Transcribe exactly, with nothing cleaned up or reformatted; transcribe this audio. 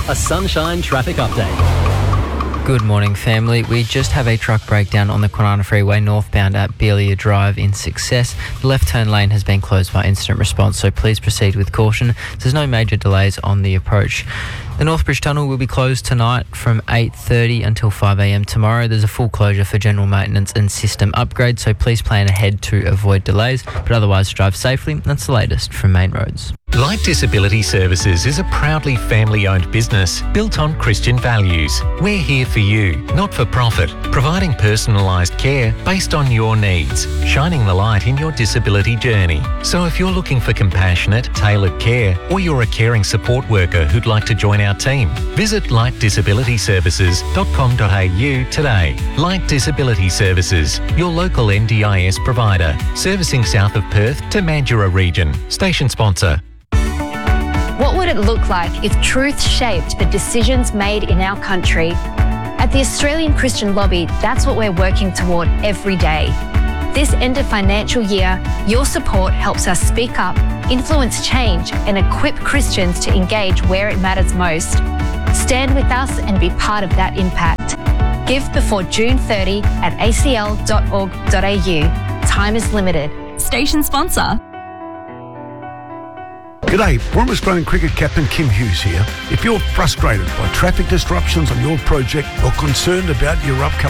a Sunshine traffic update. Good morning, family. We just have a truck breakdown on the Kwinana Freeway northbound at Belia Drive in Success. The left turn lane has been closed by incident response, so please proceed with caution. There's no major delays on the approach. The Northbridge Tunnel will be closed tonight from eight thirty until five a m tomorrow. There's a full closure for general maintenance and system upgrades, so please plan ahead to avoid delays, but otherwise drive safely. That's the latest from Main Roads. Light Disability Services is a proudly family-owned business built on Christian values. We're here for you, not for profit, providing personalised care based on your needs, shining the light in your disability journey. So if you're looking for compassionate, tailored care, or you're a caring support worker who'd like to join our team, visit light disability services dot com dot a u today. Light Disability Services, your local N D I S provider, servicing south of Perth to Mandurah region. Station sponsor. What would it look like if truth shaped the decisions made in our country? At the Australian Christian Lobby, that's what we're working toward every day. This end of financial year, your support helps us speak up, influence change, and equip Christians to engage where it matters most. Stand with us and be part of that impact. Give before June thirtieth at a c l dot org dot a u. Time is limited. Station sponsor. G'day, former Australian cricket captain Kim Hughes here. If you're frustrated by traffic disruptions on your project or concerned about your upcoming